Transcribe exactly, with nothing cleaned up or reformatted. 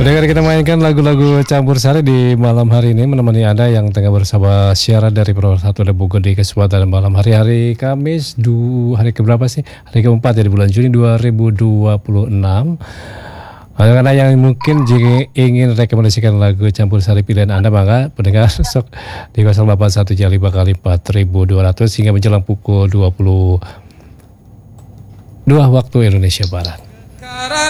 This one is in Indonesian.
Pendengar, kita mainkan lagu-lagu campur sari di malam hari ini menemani Anda yang tengah bersama siaran dari Pro satu dan Bogor di kesempatan malam hari-hari Kamis. Du, hari keberapa sih? Hari keempat ya di bulan Juni dua ribu dua puluh enam. Karena yang mungkin jika ingin rekomendasikan lagu campur sari pilihan Anda, maka pendengar sok di nol delapan satu lima kali empat ribu dua ratus hingga menjelang pukul dua puluh dua waktu Indonesia Barat.